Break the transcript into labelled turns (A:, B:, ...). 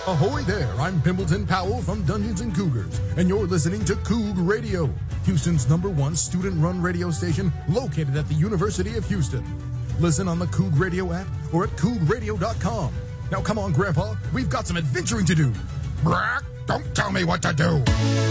A: Ahoy there, I'm Pimbleton Powell from Dungeons and Cougars, and you're listening to Coug Radio, Houston's #1 student-run radio station located at the University of Houston. Listen on the Coug Radio app or at cougradio.com. Now come on, Grandpa, we've got some adventuring to do.
B: Brock, don't tell me what to do.